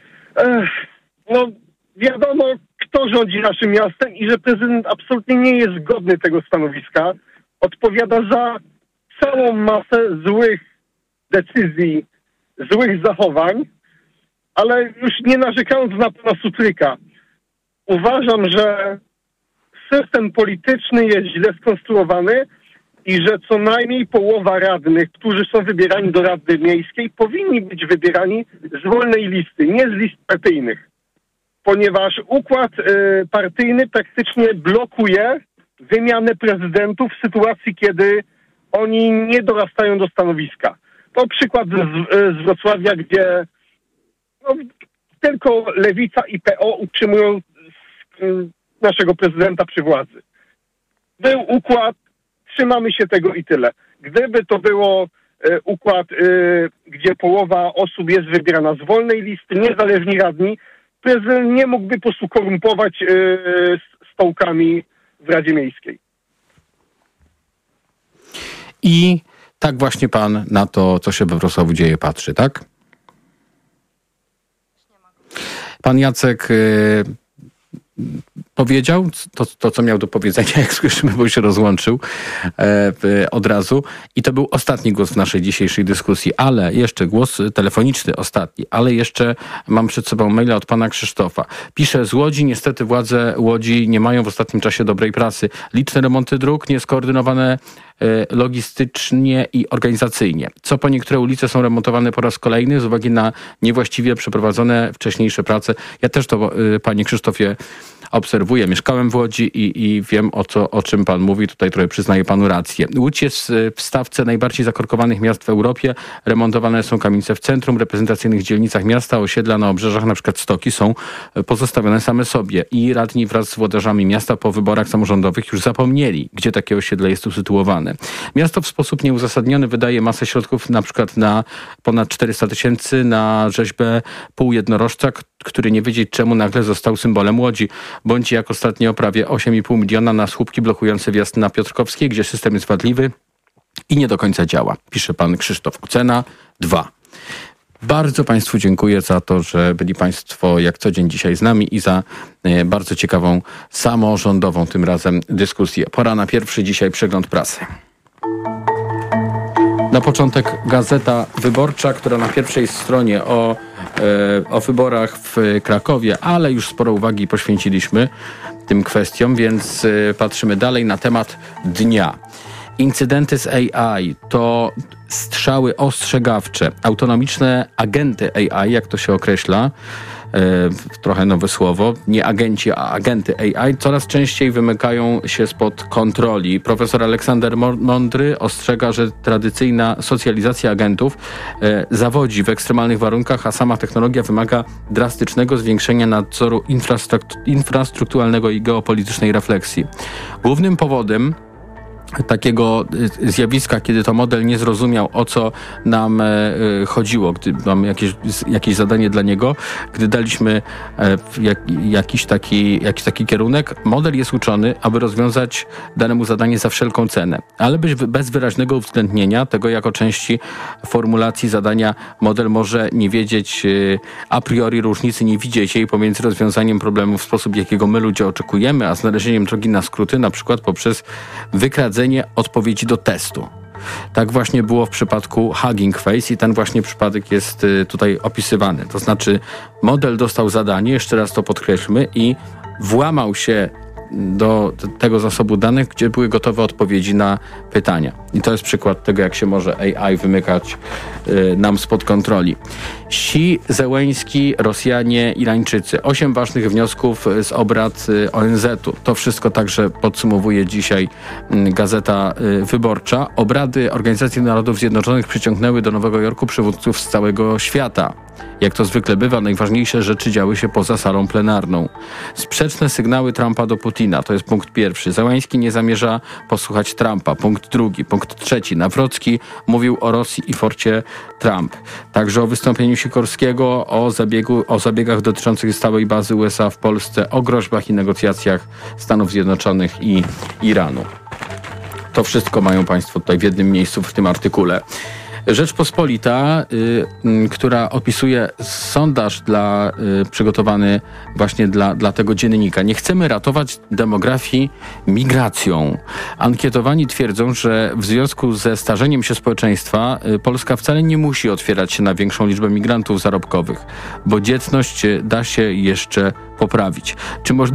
Wiadomo, kto rządzi naszym miastem i że prezydent absolutnie nie jest godny tego stanowiska. Odpowiada za całą masę złych decyzji, złych zachowań, ale już nie narzekając na pana Sutryka, uważam, że system polityczny jest źle skonstruowany i że co najmniej połowa radnych, którzy są wybierani do Rady Miejskiej, powinni być wybierani z wolnej listy, nie z list partyjnych. Ponieważ układ partyjny praktycznie blokuje wymianę prezydentów w sytuacji, kiedy oni nie dorastają do stanowiska. To przykład z Wrocławia, gdzie tylko Lewica i PO utrzymują naszego prezydenta przy władzy. Był układ, trzymamy się tego i tyle. Gdyby to było układ, gdzie połowa osób jest wybierana z wolnej listy, niezależni radni, prezydent nie mógłby po prostu korumpować stołkami w Radzie Miejskiej. I tak właśnie pan na to, co się we Wrocławiu dzieje, patrzy, tak? Pan Jacek powiedział to, co miał do powiedzenia, jak słyszymy, bo się rozłączył od razu. I to był ostatni głos w naszej dzisiejszej dyskusji, ale jeszcze głos telefoniczny ostatni, ale jeszcze mam przed sobą maila od pana Krzysztofa. Pisze z Łodzi, niestety władze Łodzi nie mają w ostatnim czasie dobrej prasy. Liczne remonty dróg, nieskoordynowane logistycznie i organizacyjnie. Co po niektóre ulice są remontowane po raz kolejny z uwagi na niewłaściwie przeprowadzone wcześniejsze prace. Ja też to, panie Krzysztofie, obserwuję. Mieszkałem w Łodzi i wiem, o czym pan mówi. Tutaj trochę przyznaję panu rację. Łódź jest w stawce najbardziej zakorkowanych miast w Europie. Remontowane są kamienice w centrum, reprezentacyjnych dzielnicach miasta, osiedla na obrzeżach, na przykład stoki, są pozostawione same sobie. I radni wraz z włodarzami miasta po wyborach samorządowych już zapomnieli, gdzie takie osiedle jest usytuowane. Miasto w sposób nieuzasadniony wydaje masę środków, na przykład na ponad 400 000 na rzeźbę półjednorożca, który nie wiedzieć czemu nagle został symbolem Łodzi, bądź jak ostatnio prawie 8,5 miliona na słupki blokujące wjazd na Piotrkowskiej, gdzie system jest wadliwy i nie do końca działa. Pisze pan Krzysztof. Cena 2. Bardzo państwu dziękuję za to, że byli państwo jak co dzień dzisiaj z nami i za bardzo ciekawą, samorządową tym razem dyskusję. Pora na pierwszy dzisiaj przegląd prasy. Na początek Gazeta Wyborcza, która na pierwszej stronie o wyborach w Krakowie, ale już sporo uwagi poświęciliśmy tym kwestiom, więc patrzymy dalej na temat dnia. Incydenty z AI to strzały ostrzegawcze, autonomiczne agenty AI, jak to się określa, trochę nowe słowo, nie agenci, a agenty AI, coraz częściej wymykają się spod kontroli. Profesor Aleksander Mądry ostrzega, że tradycyjna socjalizacja agentów zawodzi w ekstremalnych warunkach, a sama technologia wymaga drastycznego zwiększenia nadzoru infrastrukturalnego i geopolitycznej refleksji. Głównym powodem takiego zjawiska, kiedy to model nie zrozumiał, o co nam chodziło, gdy mamy jakieś zadanie dla niego, gdy daliśmy jakiś taki kierunek, model jest uczony, aby rozwiązać danemu zadanie za wszelką cenę. Ale bez wyraźnego uwzględnienia tego jako części formulacji zadania model może nie wiedzieć a priori różnicy, nie widzieć jej pomiędzy rozwiązaniem problemu w sposób, jakiego my ludzie oczekujemy, a znalezieniem drogi na skróty, na przykład poprzez wykradzenie odpowiedzi do testu. Tak właśnie było w przypadku Hugging Face i ten właśnie przypadek jest tutaj opisywany. To znaczy model dostał zadanie, jeszcze raz to podkreślmy, i włamał się do tego zasobu danych, gdzie były gotowe odpowiedzi na pytania. I to jest przykład tego, jak się może AI wymykać nam spod kontroli. Xi, Zełeński, Rosjanie, Irańczycy. 8 ważnych wniosków z obrad ONZ-u. To wszystko także podsumowuje dzisiaj Gazeta Wyborcza. Obrady Organizacji Narodów Zjednoczonych przyciągnęły do Nowego Jorku przywódców z całego świata. Jak to zwykle bywa, najważniejsze rzeczy działy się poza salą plenarną. Sprzeczne sygnały Trumpa do Putina. To jest punkt pierwszy. Zełeński nie zamierza posłuchać Trumpa. Punkt drugi. Punkt trzeci. Nawrocki mówił o Rosji i forcie Trump. Także o wystąpieniu Sikorskiego, o zabiegach dotyczących stałej bazy USA w Polsce, o groźbach i negocjacjach Stanów Zjednoczonych i Iranu. To wszystko mają państwo tutaj w jednym miejscu w tym artykule. Rzeczpospolita, która opisuje sondaż przygotowany właśnie dla tego dziennika. Nie chcemy ratować demografii migracją. Ankietowani twierdzą, że w związku ze starzeniem się społeczeństwa Polska wcale nie musi otwierać się na większą liczbę migrantów zarobkowych, bo dzietność da się jeszcze poprawić. Czy możliwe